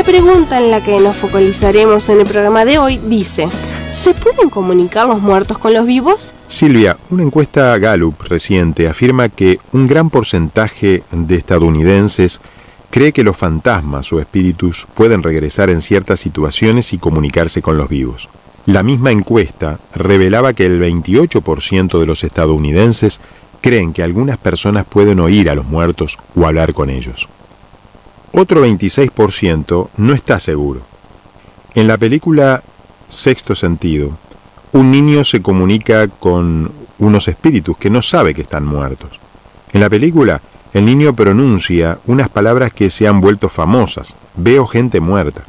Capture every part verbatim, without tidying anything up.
La pregunta en la que nos focalizaremos en el programa de hoy dice: ¿se pueden comunicar los muertos con los vivos? Silvia, una encuesta Gallup reciente afirma que un gran porcentaje de estadounidenses cree que los fantasmas o espíritus pueden regresar en ciertas situaciones y comunicarse con los vivos. La misma encuesta revelaba que el veintiocho por ciento de los estadounidenses creen que algunas personas pueden oír a los muertos o hablar con ellos. Otro veintiséis por ciento no está seguro. En la película Sexto Sentido, un niño se comunica con unos espíritus que no sabe que están muertos. En la película, el niño pronuncia unas palabras que se han vuelto famosas: veo gente muerta.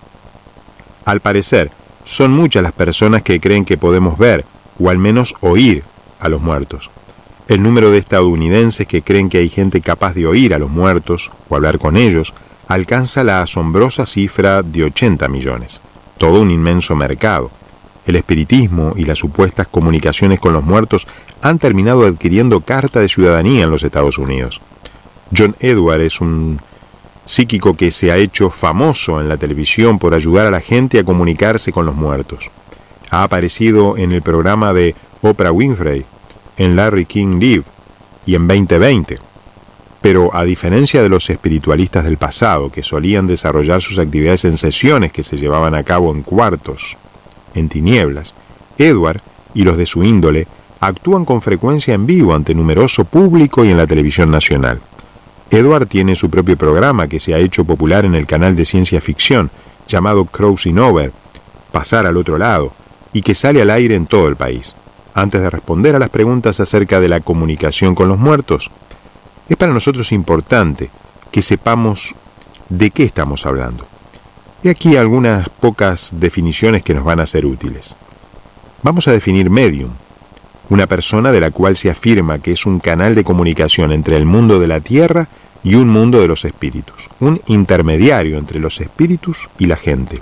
Al parecer, son muchas las personas que creen que podemos ver, o al menos oír, a los muertos. El número de estadounidenses que creen que hay gente capaz de oír a los muertos, o hablar con ellos, alcanza la asombrosa cifra de ochenta millones. Todo un inmenso mercado. El espiritismo y las supuestas comunicaciones con los muertos han terminado adquiriendo carta de ciudadanía en los Estados Unidos. John Edward es un psíquico que se ha hecho famoso en la televisión por ayudar a la gente a comunicarse con los muertos. Ha aparecido en el programa de Oprah Winfrey, en Larry King Live y en veinte veinte. Pero a diferencia de los espiritualistas del pasado, que solían desarrollar sus actividades en sesiones que se llevaban a cabo en cuartos, en tinieblas, Edward y los de su índole actúan con frecuencia en vivo ante numeroso público y en la televisión nacional. Edward tiene su propio programa que se ha hecho popular en el canal de ciencia ficción, llamado Crossing Over, Pasar al Otro Lado, y que sale al aire en todo el país. Antes de responder a las preguntas acerca de la comunicación con los muertos, es para nosotros importante que sepamos de qué estamos hablando. Y aquí algunas pocas definiciones que nos van a ser útiles. Vamos a definir medium, una persona de la cual se afirma que es un canal de comunicación entre el mundo de la tierra y un mundo de los espíritus, un intermediario entre los espíritus y la gente.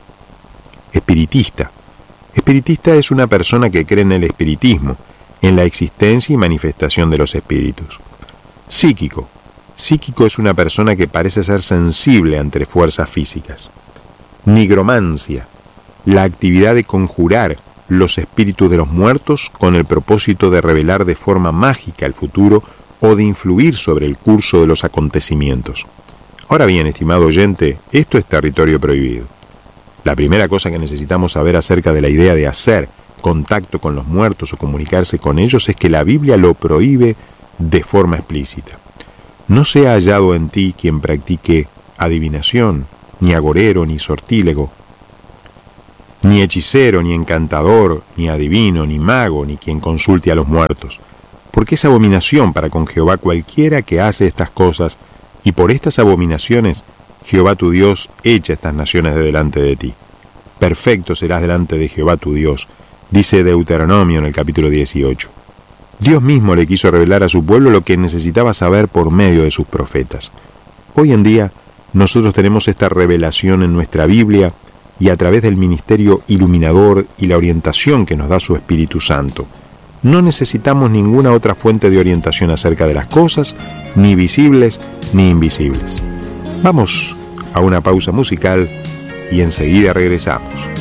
Espiritista. Espiritista es una persona que cree en el espiritismo, en la existencia y manifestación de los espíritus. Psíquico. Psíquico es una persona que parece ser sensible ante fuerzas físicas. Nigromancia. La actividad de conjurar los espíritus de los muertos con el propósito de revelar de forma mágica el futuro o de influir sobre el curso de los acontecimientos. Ahora bien, estimado oyente, esto es territorio prohibido. La primera cosa que necesitamos saber acerca de la idea de hacer contacto con los muertos o comunicarse con ellos es que la Biblia lo prohíbe de forma explícita. No sea hallado en ti quien practique adivinación, ni agorero, ni sortílego, ni hechicero, ni encantador, ni adivino, ni mago, ni quien consulte a los muertos, porque es abominación para con Jehová cualquiera que hace estas cosas, y por estas abominaciones Jehová tu Dios echa estas naciones de delante de ti. Perfecto serás delante de Jehová tu Dios, dice Deuteronomio en el capítulo dieciocho. Dios mismo le quiso revelar a su pueblo lo que necesitaba saber por medio de sus profetas. Hoy en día, nosotros tenemos esta revelación en nuestra Biblia y a través del ministerio iluminador y la orientación que nos da su Espíritu Santo. No necesitamos ninguna otra fuente de orientación acerca de las cosas, ni visibles ni invisibles. Vamos a una pausa musical y enseguida regresamos.